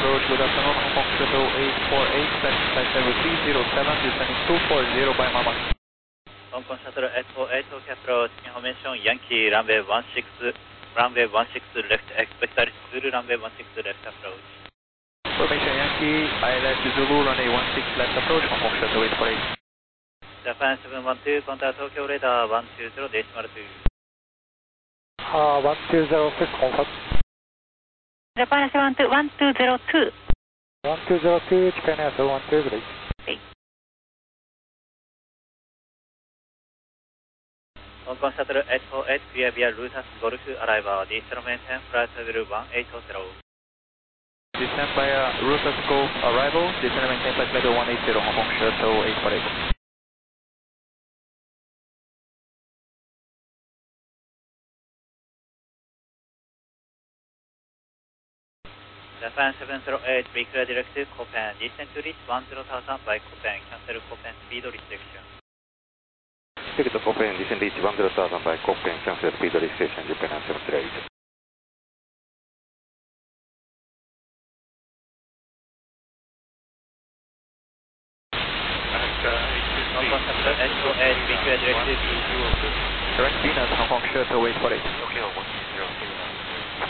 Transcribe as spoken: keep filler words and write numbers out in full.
approach, good afternoon, Hong Kong Shuttle eight four eight, taxi flight level three zero seven, descending two four zero by Mama. Hong Kong Shuttle eight four eight, Tokyo approach, information Yankee, runway one six, runway one six left, expect through runway one six left approach. Information Yankee, I left Zulu, runway one six left approach, Hong Kong Shuttle eight four eight. Japan seven one two, contact Tokyo radar one two zero, decimal two. Uh, one two zero six, confirm. Japan seven two, one two zero two. one two zero two, Japan Air seven one two, great. Okay. Hong Kong Shuttle eight four eight, clear via Lotus Golf arrival, descend maintain flight level one eight zero. Descend via Lotus Golf arrival, descend maintain flight level one eight zero, Hong Kong Shuttle eight four eight. Japan seven zero eight, reclear directive Copen, descend to reach one zero thousand by Copen, cancel Copen speed restriction. Victor Copen, descend reach one zero thousand by Copen, cancel speed restriction, Japan seven zero eight. Hong Kong Shuttle eight four eight, reclear directive. Correct, Venus, Hong Kong Shuttle eight four eight. Tokyo one zero zero.